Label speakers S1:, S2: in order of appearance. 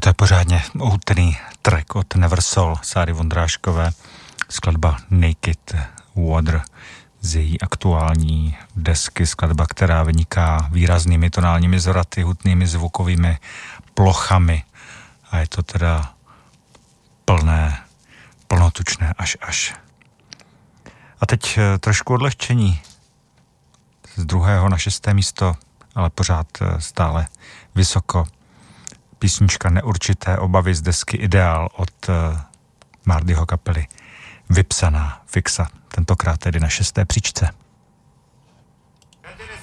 S1: To je pořádně útrný track od Never Soul Sáry Vondráškové, skladba Naked Water z její aktuální desky, skladba, která vyniká výraznými tonálními zvraty, hutnými zvukovými plochami a je to teda plnotučné až. A teď trošku odlehčení z 2. na 6. místo, ale pořád stále vysoko. Písnička Neurčité obavy z desky Ideál od Mardyho kapely Vypsaná Fixa, tentokrát tedy na 6. příčce.